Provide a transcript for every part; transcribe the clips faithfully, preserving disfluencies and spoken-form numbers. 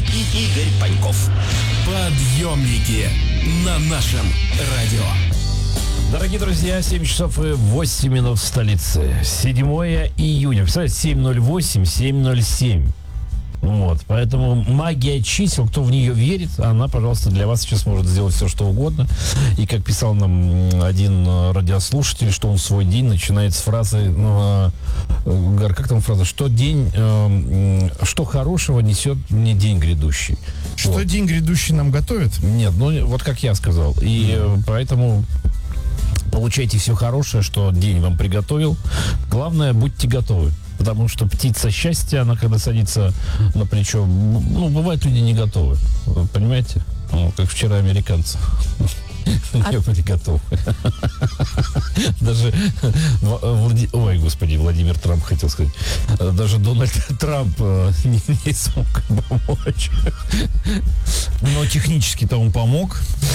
Игорь Паньков. Подъемники на нашем радио. Дорогие друзья, семь часов и восемь минут в столице. седьмое июня. Представляете, семь ноль восемь, семь ноль семь. Вот, поэтому магия чисел, кто в нее верит, она, пожалуйста, для вас сейчас может сделать все, что угодно. И как писал нам один радиослушатель, что он свой день начинает с фразы, ну, Гар, как там фраза, что день, э, что хорошего несет мне день грядущий. Что вот. День грядущий нам готовит? Нет, ну вот как я сказал. И mm. поэтому получайте все хорошее, что день вам приготовил. Главное, будьте готовы. Потому что птица счастья, она когда садится на плечо, ну, бывает, люди не готовы. Понимаете? Ну, как вчера американцы. Не были готовы. Даже Влади... Ой, господи, Владимир Трамп хотел сказать. Даже Дональд Трамп не, не смог помочь. Но технически-то он помог.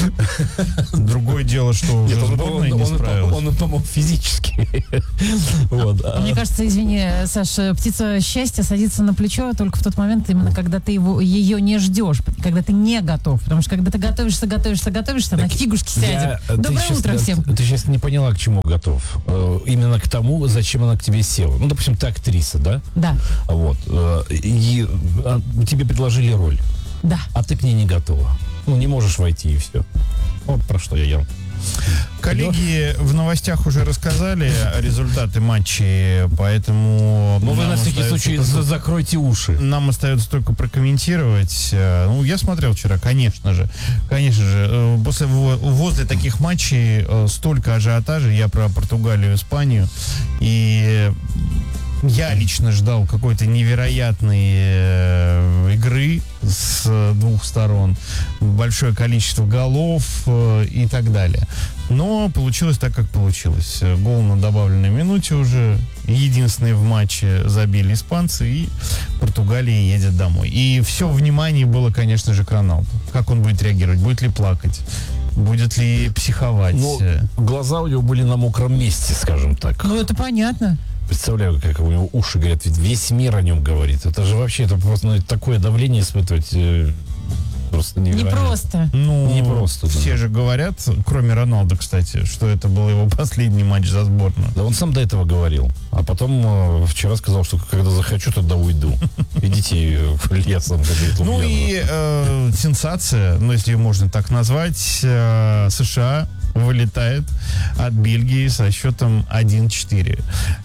Другое дело, что уже Нет, сборная он, не он, справилась. Он, он помог физически. Вот. Мне кажется, извини, Саша, птица счастья садится на плечо только в тот момент, именно когда ты его, ее не ждешь, когда ты не готов. Потому что когда ты готовишься, готовишься, готовишься, на фигушки сядет. Я, Доброе сейчас, утро всем. Ты сейчас не поняла, к чему готов. Э, именно к тому, зачем она к тебе села. Ну, допустим, ты актриса, да? Да. Вот. Э, и а, тебе предложили роль. Да. А ты к ней не готова. Ну, не можешь войти, и все. Вот про что я ел. Коллеги в новостях уже рассказали результаты матчей, поэтому... Но вы на всякий случай только... закройте уши. Нам остается только прокомментировать. Ну, я смотрел вчера, конечно же. Конечно же. После, возле таких матчей столько ажиотажа. Я про Португалию, Испанию. И... Я лично ждал какой-то невероятной э, игры с двух сторон, большое количество голов э, и так далее. Но получилось так, как получилось. Гол на добавленной минуте уже. Единственный в матче забили испанцы, и Португалия едет домой. И все внимание было, конечно же, к Роналду. Как он будет реагировать? Будет ли плакать? Будет ли психовать? Ну, глаза у него были на мокром месте, скажем так. Ну, это понятно. Представляю, как у него уши горят, ведь весь мир о нем говорит. Это же вообще, это просто ну, такое давление испытывать э, просто невероятно. Не просто. Ну, не просто. Все да. же говорят, кроме Роналду, кстати, что это был его последний матч за сборную. Да он сам до этого говорил. А потом э, вчера сказал, что когда захочу, тогда уйду. Идите лесом. Ну и э, сенсация, ну если ее можно так назвать, э, США вылетает от Бельгии со счетом один четыре.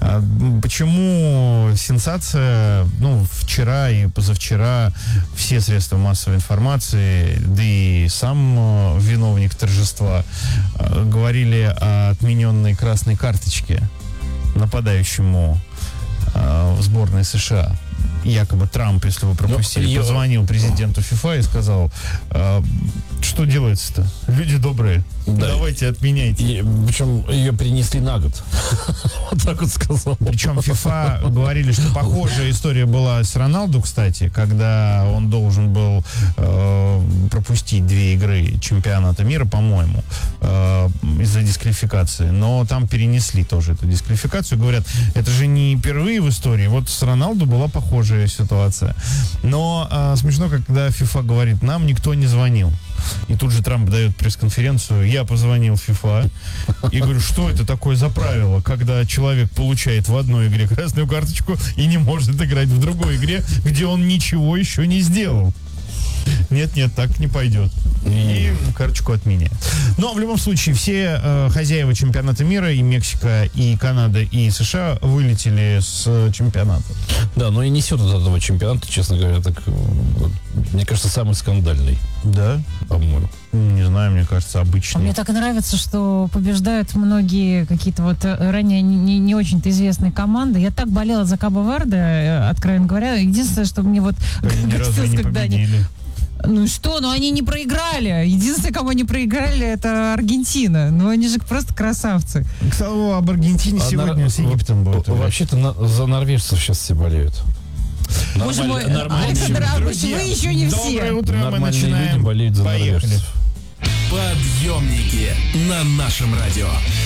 Почему сенсация? Ну, вчера и позавчера все средства массовой информации, да и сам виновник торжества говорили о отмененной красной карточке нападающему в сборной США. Якобы Трамп, если вы пропустили, Но, позвонил президенту ФИФА и сказал, а, что делается-то? Люди добрые, да. Давайте отменяйте. И, причем ее перенесли на год. Вот так вот сказал. Причем ФИФА говорили, что похожая история была с Роналду, кстати, когда он должен был э, пропустить две игры чемпионата мира, по-моему, э, из-за дисквалификации. Но там перенесли тоже эту дисквалификацию. Говорят, это же не впервые в истории. Вот с Роналду была похожая ситуация. Но э, смешно, когда ФИФА говорит, нам никто не звонил. И тут же Трамп дает пресс-конференцию. Я позвонил в ФИФА и говорю, что это такое за правило, когда человек получает в одной игре красную карточку и не может играть в другой игре, где он ничего еще не сделал. Нет-нет, так не пойдет. И карточку отменяют. Но в любом случае все э, хозяева чемпионата мира, и Мексика, и Канада, и США вылетели с чемпионата. Да, но и несет от этого чемпионата, честно говоря, так, мне кажется, самый скандальный. Да? По-моему. Не знаю, мне кажется, обычный. А мне так и нравится, что побеждают многие какие-то вот ранее не, не очень-то известные команды. Я так болела за Кабо-Верде, откровенно говоря. Единственное, что мне вот... Они ни разу не победили. Ну что, ну они не проиграли. Единственное, кому они проиграли, это Аргентина. Ну они же просто красавцы. К слову, об Аргентине а сегодня нар... с Египтом будет. Вообще-то на... за норвежцев сейчас все болеют. Боже мой, Александр Августович, вы еще не все. Доброе утро, мы Нормальные начинаем. Люди болеют за Поехали. норвежцев. Подъемники на нашем радио.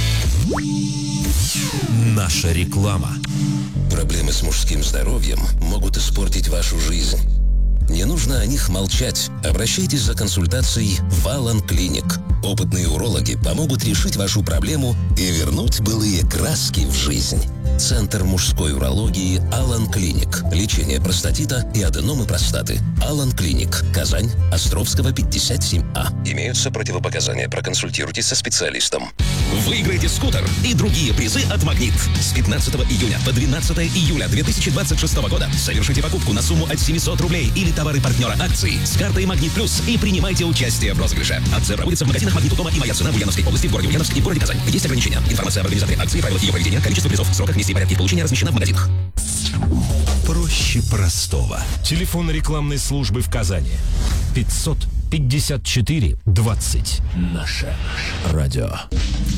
Наша реклама. Проблемы с мужским здоровьем могут испортить вашу жизнь. Не нужно о них молчать. Обращайтесь за консультацией в Алан Клиник. Опытные урологи помогут решить вашу проблему и вернуть былые краски в жизнь. Центр мужской урологии Алан Клиник. Лечение простатита и аденомы простаты. Алан Клиник. Казань. Островского, пятьдесят семь А. Имеются противопоказания. Проконсультируйтесь со специалистом. Выиграйте скутер и другие призы от «Магнит». С пятнадцатого июня по двенадцатое июля две тысячи двадцать шестого года совершите покупку на сумму от семьсот рублей или товары партнера акции с картой «Магнит Плюс» и принимайте участие в розыгрыше. Акция проводится в магазинах «Магнит у дома» и «Моя цена» в Ульяновской области, в городе Ульяновск и в городе Казань. Есть ограничения. Информация об организаторе акции, правилах ее проведения, количество призов, сроках, месте и порядке получения размещена в магазинах. Проще простого. Телефон рекламной службы в Казани. пятьсот пятьдесят четыре двадцать. Наше радио.